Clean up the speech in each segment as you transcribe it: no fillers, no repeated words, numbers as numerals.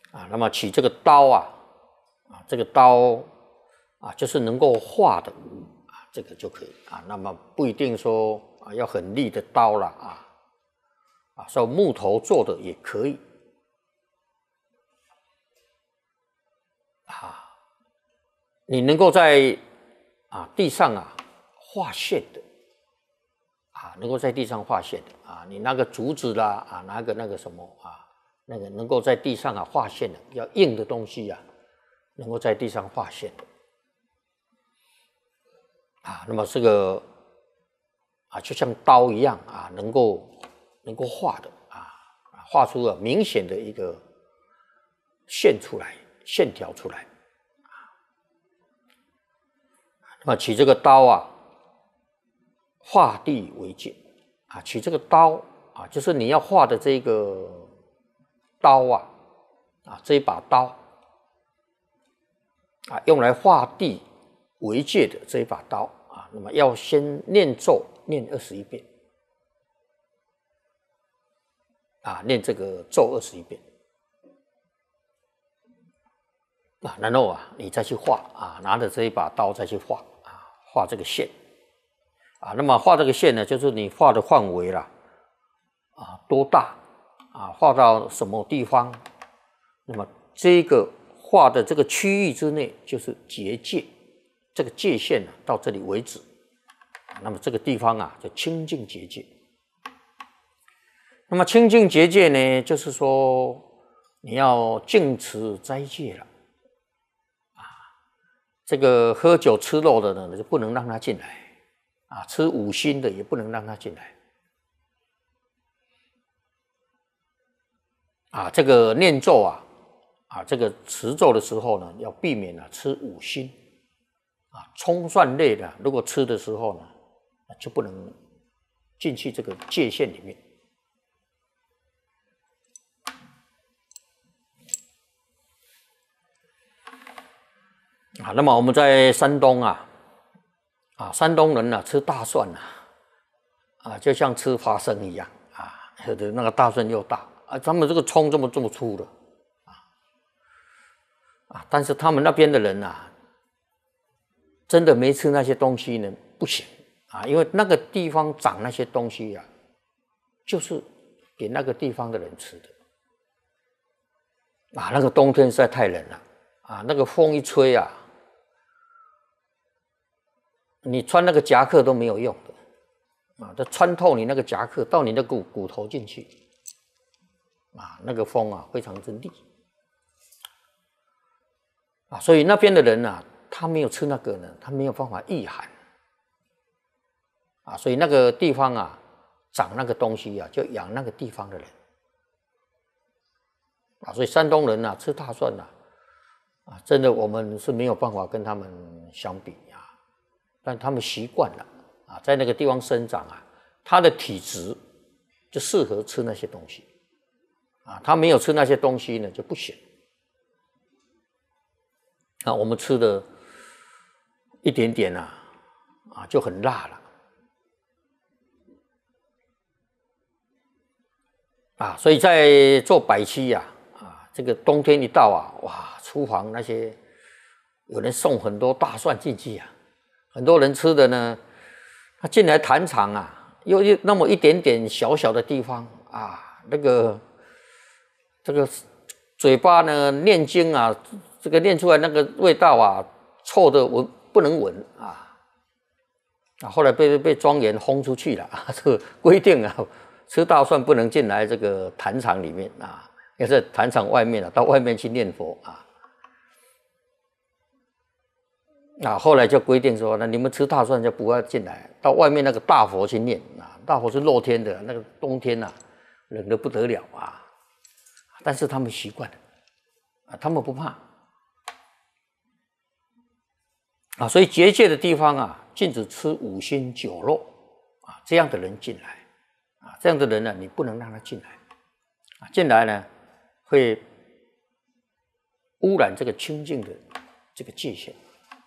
那么取这个刀这个刀就是能够化的这个就可以那么不一定说要很利的刀了说木头做的也可以你能够在地上画线的能够在地上画线的你那个竹子啦拿个那个什么那个能够在地上画线的要硬的东西能够在地上画线的那么这个就像刀一样能够画的画出了明显的一个线出来，线条出来那么取这个刀画地为界取这个刀就是你要画的这个刀这一把刀用来画地为界的这一把刀那么要先念咒念21遍念这个咒21遍然后你再去画拿着这一把刀再去画画这个线那么画这个线呢，就是你画的范围啦多大画到什么地方，那么这个画的这个区域之内就是结界，这个界限到这里为止那么这个地方就清净结界。那么清净结界呢，就是说你要净持斋戒了这个喝酒吃肉的呢就不能让他进来吃五辛的也不能让他进来这个念咒这个持咒的时候呢要避免吃五辛葱蒜类的如果吃的时候呢就不能进去这个界限里面那么我们在山东山东人吃大蒜就像吃花生一样有的那个大蒜又大他们这个葱这么粗的但是他们那边的人真的没吃那些东西呢不行因为那个地方长那些东西就是给那个地方的人吃的那个冬天实在太冷了那个风一吹你穿那个夹克都没有用的它穿透你那个夹克到你的骨头进去那个风非常之厉所以那边的人他没有吃那个呢他没有办法御寒所以那个地方长那个东西就养那个地方的人所以山东人吃大蒜真的我们是没有办法跟他们相比但他们习惯了在那个地方生长他的体质就适合吃那些东西他没有吃那些东西呢就不行我们吃的一点点就很辣了所以在做百期这个冬天一到哇厨房那些有人送很多大蒜进去很多人吃的呢他进来坛场又那么一点点小小的地方那个这个嘴巴呢念经这个念出来那个味道臭的不能闻后来被庄严轰出去了这个规定吃大蒜不能进来这个坛场里面要在坛场外面到外面去念佛后来就规定说，那你们吃大蒜就不要进来，到外面那个大佛去念大佛是露天的，那个冬天冷得不得了但是他们习惯了他们不怕所以结界的地方禁止吃五辛酒肉这样的人进来这样的人呢，你不能让他进来进来呢会污染这个清净的这个界限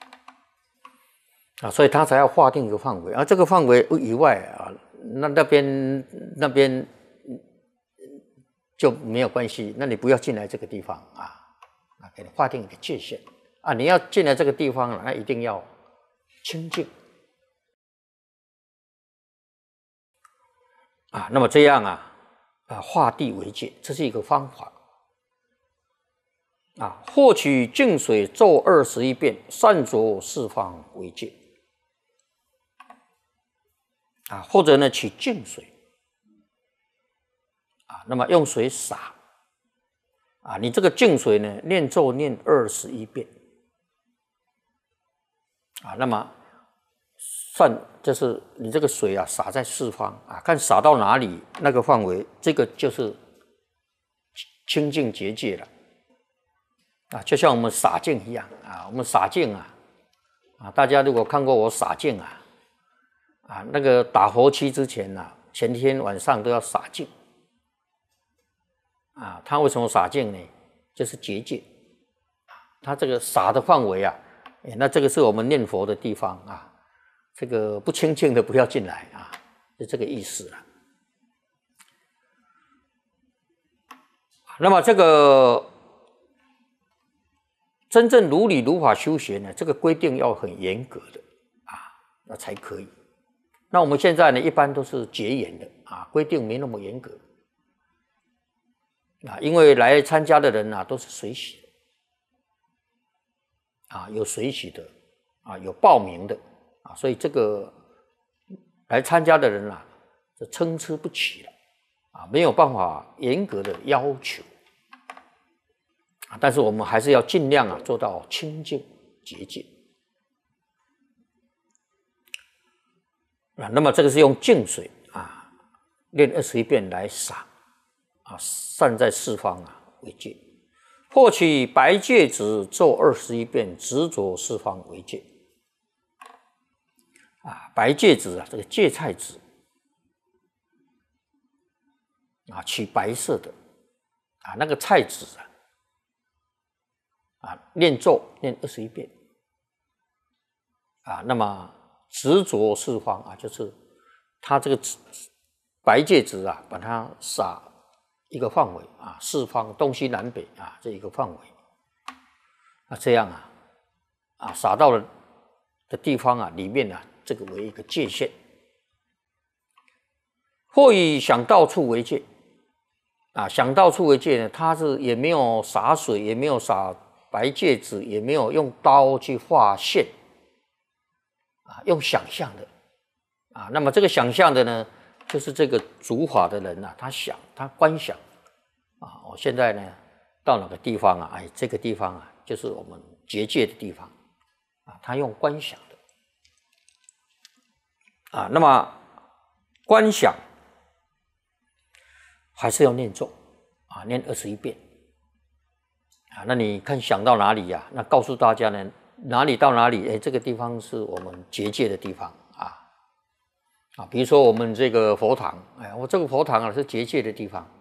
所以他才要划定一个范围这个范围以外那边就没有关系，那你不要进来这个地方啊，给你划定一个界限啊，你要进来这个地方了，那一定要清净啊。那么这样化地为界，这是一个方法啊。或取净水咒21遍，善着四方为界啊，或者呢取净水啊，那么用水洒啊，你这个净水呢念咒念21遍啊，那么就是你这个水啊洒在四方啊，看洒到哪里那个范围，这个就是清净结界了啊，就像我们洒净一样啊，我们洒净啊，大家如果看过我洒净那个打佛七之前前天晚上都要洒净啊，它为什么洒净呢？就是结界，它这个洒的范围那这个是我们念佛的地方这个不清净的不要进来是这个意思那么这个真正如理如法修学呢，这个规定要很严格的那才可以。那我们现在呢，一般都是结缘的规定没那么严格因为来参加的人都是随喜的有随喜的有报名的所以这个来参加的人就参差不齐了没有办法严格的要求但是我们还是要尽量做到清净洁净那么这个是用净水念21遍来洒散在四方为界，或取白芥子咒21遍，执着四方为界白芥子这个芥菜籽取白色的那个菜籽念咒念21遍那么执着四方就是它这个白芥子把它撒一个范围四方东西南北这一个范围这样撒到了的地方里面这个为一个界限，或以想到处为界想到处为界呢，它是也没有洒水，也没有洒白芥子，也没有用刀去画线用想象的那么这个想象的呢，就是这个主法的人他观想我现在呢到哪个地方这个地方就是我们结界的地方他用观想的那么观想还是要念咒念21遍那你看想到哪里那告诉大家呢，哪里到哪里这个地方是我们结界的地方比如说我们这个佛堂我这个佛堂是结界的地方，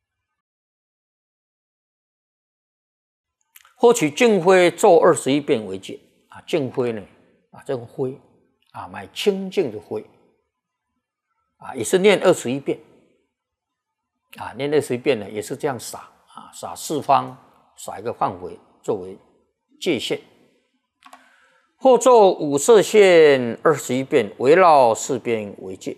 或取净灰咒21遍为界净灰呢这个灰买清净的灰也是念21遍念21遍呢也是这样洒洒四方，洒一个范围作为界限，或咒五色线21遍，围绕四边为界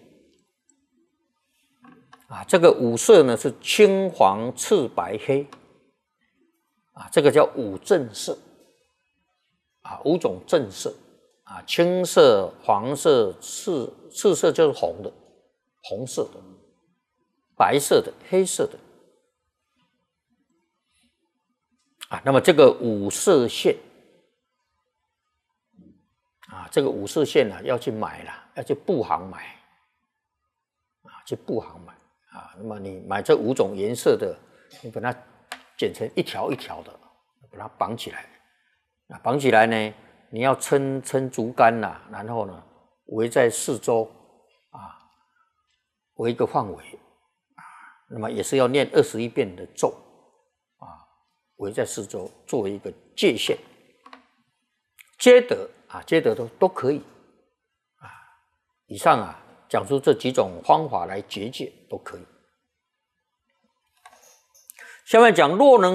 这个五色呢是青黄赤白黑这个叫五正色五种正色青色、黄色、赤色就是红的，红色的、白色的、黑色的那么这个五色线这个五色线要去买了，要去布行买去布行买那么你买这5种颜色的，你把它剪成一条一条的，把它绑起来绑起来呢，你要撑竹竿然后呢围在四周围一个范围那么也是要念21遍的咒围在四周作为一个界限，皆得都可以以上讲出这几种方法来结界都可以。 下面讲，若能